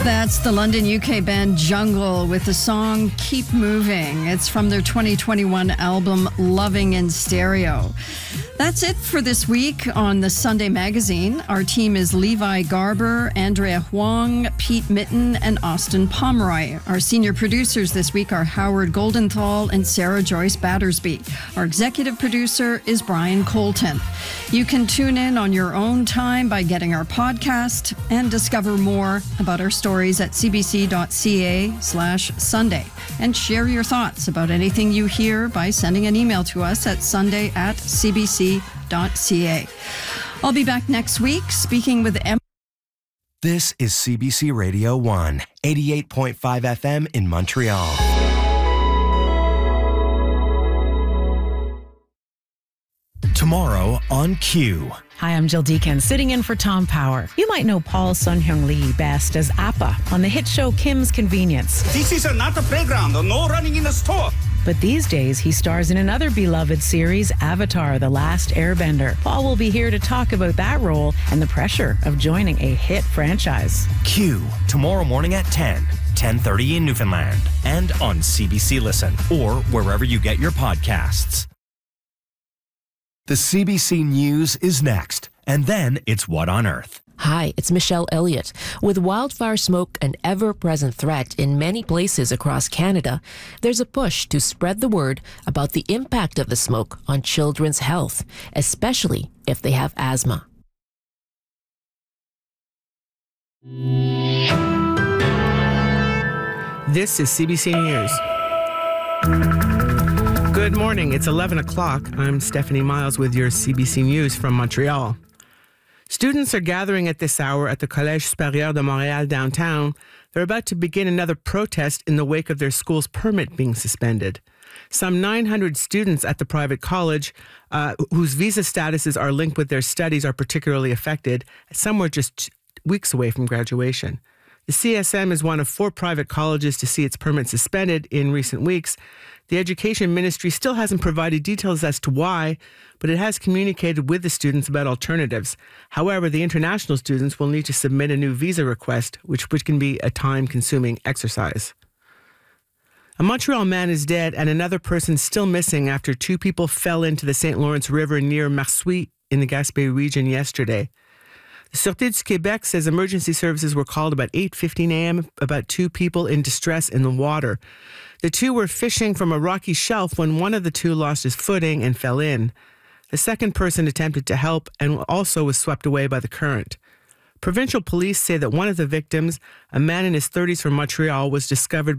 That's the London, UK band Jungle with the song Keep Moving. It's from their 2021 album Loving in Stereo. That's it for this week on the Sunday Magazine. Our team is Levi Garber, Andrea Huang, Pete Mitten, and Austin Pomeroy. Our senior producers this week are Howard Goldenthal and Sarah Joyce Battersby. Our executive producer is Brian Colton. You can tune in on your own time by getting our podcast and discover more about our stories at cbc.ca/Sunday. And share your thoughts about anything you hear by sending an email to us at sunday@cbc.ca. I'll be back next week speaking with Emma. This is CBC Radio 1, 88.5 FM in Montreal. Tomorrow on Q. Hi, I'm Jill Deacon, sitting in for Tom Power. You might know Paul Sun-Hyung Lee best as Appa on the hit show Kim's Convenience. This is not a playground, no running in the store. But these days, he stars in another beloved series, Avatar: The Last Airbender. Paul will be here to talk about that role and the pressure of joining a hit franchise. Q, tomorrow morning at 10:30 in Newfoundland, and on CBC Listen, or wherever you get your podcasts. The CBC News is next, and then it's What on Earth. Hi, it's Michelle Elliott. With wildfire smoke an ever-present threat in many places across Canada, there's a push to spread the word about the impact of the smoke on children's health, especially if they have asthma. This is CBC News. Good morning. It's 11 o'clock. I'm Stephanie Miles with your CBC News from Montreal. Students are gathering at this hour at the Collège Supérieur de Montréal downtown. They're about to begin another protest in the wake of their school's permit being suspended. Some 900 students at the private college whose visa statuses are linked with their studies are particularly affected. Some were just weeks away from graduation. The CSM is one of 4 private colleges to see its permit suspended in recent weeks. The Education Ministry still hasn't provided details as to why, but it has communicated with the students about alternatives. However, the international students will need to submit a new visa request, which can be a time-consuming exercise. A Montreal man is dead and another person still missing after 2 people fell into the St. Lawrence River near Marsuit in the Gaspé region yesterday. The Sûreté du Québec says emergency services were called about 8:15 a.m. about 2 people in distress in the water. The 2 were fishing from a rocky shelf when one of the 2 lost his footing and fell in. The second person attempted to help and also was swept away by the current. Provincial police say that one of the victims, a man in his 30s from Montreal, was discovered